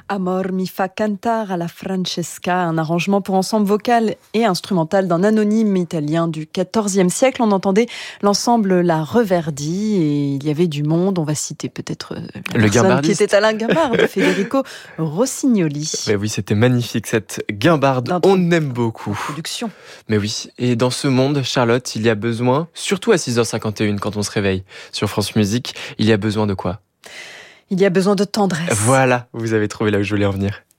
Amor mi fa cantar alla Francesca, un arrangement pour ensemble vocal et instrumental d'un anonyme italien du XIVe siècle. On entendait l'ensemble La Reverdie et il y avait du monde. On va citer peut-être la personne qui était Alain Guimbarde, Federico Rossignoli. Mais oui, c'était magnifique cette guimbarde, on aime beaucoup. Production. Mais oui, et dans ce monde, Charlotte, il y a besoin, surtout à 6h51 quand on se réveille sur France Musique, il y a besoin de quoi ? Il y a besoin de tendresse. Voilà, vous avez trouvé là où je voulais en venir.